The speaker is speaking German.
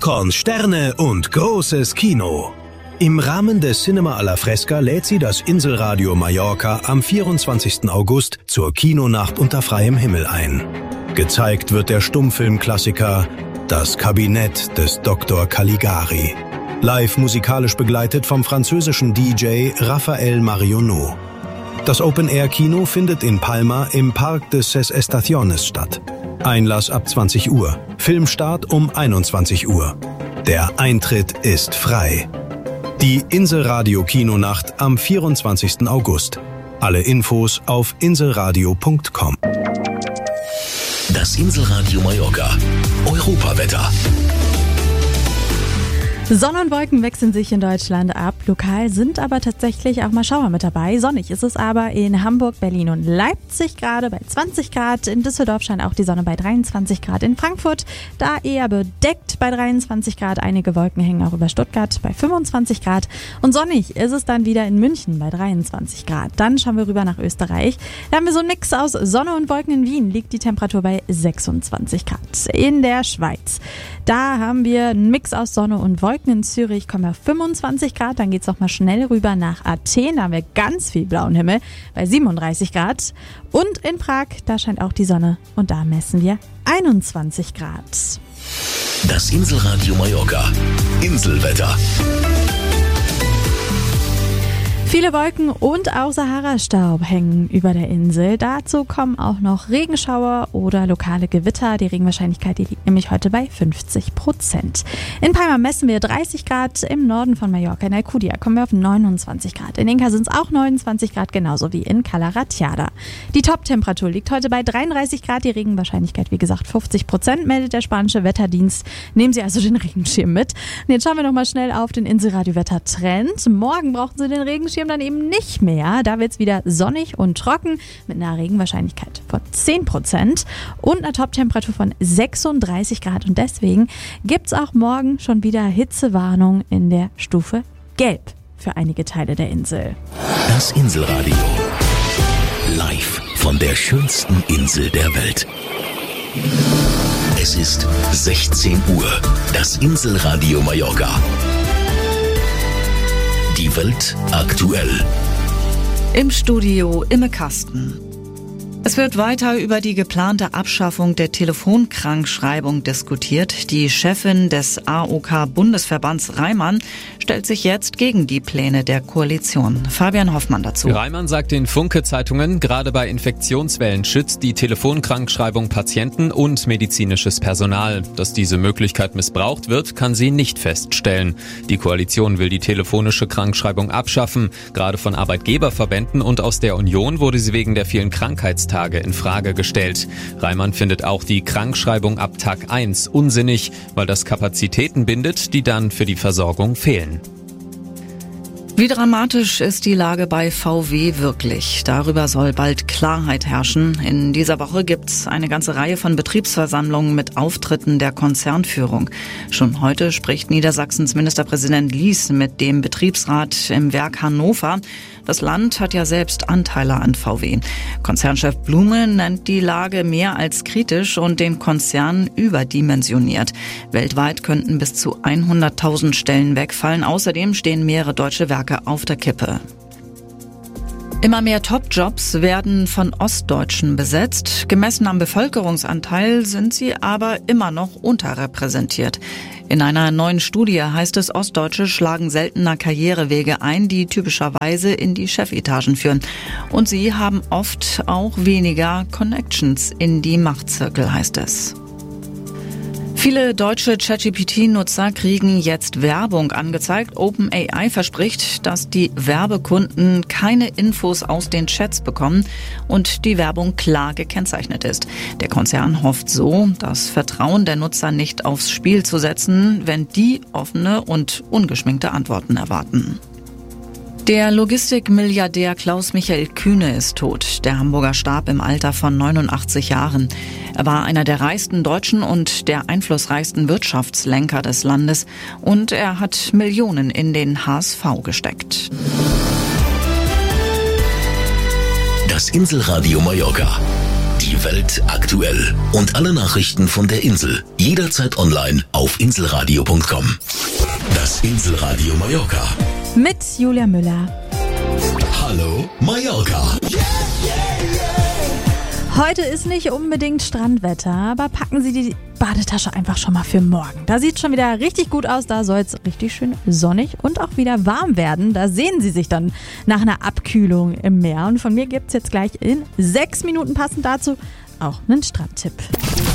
Popcorn, Sterne und großes Kino. Im Rahmen des Cinema alla Fresca lädt sie das Inselradio Mallorca am 24. August zur Kinonacht unter freiem Himmel ein. Gezeigt wird der Stummfilmklassiker Das Kabinett des Dr. Caligari. Live musikalisch begleitet vom französischen DJ Raphael Marionneau. Das Open-Air-Kino findet in Palma im Parque de Ses Estaciones statt. Einlass ab 20 Uhr. Filmstart um 21 Uhr. Der Eintritt ist frei. Die Inselradio-Kinonacht am 24. August. Alle Infos auf inselradio.com. Das Inselradio Mallorca. Europawetter. Sonne und Wolken wechseln sich in Deutschland ab. Lokal sind aber tatsächlich auch mal Schauer mit dabei. Sonnig ist es aber in Hamburg, Berlin und Leipzig gerade bei 20 Grad. In Düsseldorf scheint auch die Sonne bei 23 Grad. In Frankfurt da eher bedeckt bei 23 Grad. Einige Wolken hängen auch über Stuttgart bei 25 Grad. Und sonnig ist es dann wieder in München bei 23 Grad. Dann schauen wir rüber nach Österreich. Da haben wir so einen Mix aus Sonne und Wolken. In Wien liegt die Temperatur bei 26 Grad. In der Schweiz, da haben wir einen Mix aus Sonne und Wolken. In Zürich kommen wir auf 25 Grad, dann geht es nochmal schnell rüber nach Athen, da haben wir ganz viel blauen Himmel bei 37 Grad. Und in Prag, da scheint auch die Sonne und da messen wir 21 Grad. Das Inselradio Mallorca. Inselwetter. Viele Wolken und auch Sahara-Staub hängen über der Insel. Dazu kommen auch noch Regenschauer oder lokale Gewitter. Die Regenwahrscheinlichkeit liegt nämlich heute bei 50%. In Palma messen wir 30 Grad, im Norden von Mallorca. In Alcudia kommen wir auf 29 Grad. In Inca sind es auch 29 Grad, genauso wie in Cala Ratjada. Die Top-Temperatur liegt heute bei 33 Grad. Die Regenwahrscheinlichkeit, wie gesagt, 50%, meldet der spanische Wetterdienst. Nehmen Sie also den Regenschirm mit. Und jetzt schauen wir nochmal schnell auf den Inselradio-Wetter-Trend. Morgen brauchen Sie den Regenschirm dann eben nicht mehr. Da wird es wieder sonnig und trocken mit einer Regenwahrscheinlichkeit von 10% und einer Top-Temperatur von 36 Grad. Und deswegen gibt es auch morgen schon wieder Hitzewarnung in der Stufe Gelb für einige Teile der Insel. Das Inselradio. Live von der schönsten Insel der Welt. Es ist 16 Uhr. Das Inselradio Mallorca. Die Welt aktuell. Im Studio Imme Kasten. Es wird weiter über die geplante Abschaffung der Telefonkrankschreibung diskutiert. Die Chefin des AOK-Bundesverbands Reimann stellt sich jetzt gegen die Pläne der Koalition. Fabian Hoffmann dazu. Reimann sagt den Funke-Zeitungen, gerade bei Infektionswellen schützt die Telefonkrankschreibung Patienten und medizinisches Personal. Dass diese Möglichkeit missbraucht wird, kann sie nicht feststellen. Die Koalition will die telefonische Krankschreibung abschaffen. Gerade von Arbeitgeberverbänden und aus der Union wurde sie wegen der vielen Krankheitstage in Frage gestellt. Reimann findet auch die Krankschreibung ab Tag 1 unsinnig, weil das Kapazitäten bindet, die dann für die Versorgung fehlen. Wie dramatisch ist die Lage bei VW wirklich? Darüber soll bald Klarheit herrschen. In dieser Woche gibt's eine ganze Reihe von Betriebsversammlungen mit Auftritten der Konzernführung. Schon heute spricht Niedersachsens Ministerpräsident Lies mit dem Betriebsrat im Werk Hannover. Das Land hat ja selbst Anteile an VW. Konzernchef Blume nennt die Lage mehr als kritisch und den Konzern überdimensioniert. Weltweit könnten bis zu 100.000 Stellen wegfallen. Außerdem stehen mehrere deutsche Werke auf der Kippe. Immer mehr Top-Jobs werden von Ostdeutschen besetzt. Gemessen am Bevölkerungsanteil sind sie aber immer noch unterrepräsentiert. In einer neuen Studie heißt es, Ostdeutsche schlagen seltener Karrierewege ein, die typischerweise in die Chefetagen führen. Und sie haben oft auch weniger Connections in die Machtzirkel, heißt es. Viele deutsche ChatGPT-Nutzer kriegen jetzt Werbung angezeigt. OpenAI verspricht, dass die Werbekunden keine Infos aus den Chats bekommen und die Werbung klar gekennzeichnet ist. Der Konzern hofft so, das Vertrauen der Nutzer nicht aufs Spiel zu setzen, wenn die offene und ungeschminkte Antworten erwarten. Der Logistikmilliardär Klaus-Michael Kühne ist tot. Der Hamburger starb im Alter von 89 Jahren. Er war einer der reichsten Deutschen und der einflussreichsten Wirtschaftslenker des Landes. Und er hat Millionen in den HSV gesteckt. Das Inselradio Mallorca. Die Welt aktuell. Und alle Nachrichten von der Insel. Jederzeit online auf inselradio.com. Das Inselradio Mallorca. Mit Julia Müller. Hallo Mallorca. Heute ist nicht unbedingt Strandwetter, aber packen Sie die Badetasche einfach schon mal für morgen. Da sieht es schon wieder richtig gut aus, da soll es richtig schön sonnig und auch wieder warm werden. Da sehen Sie sich dann nach einer Abkühlung im Meer. Und von mir gibt es jetzt gleich in 6 Minuten passend dazu auch einen Strandtipp.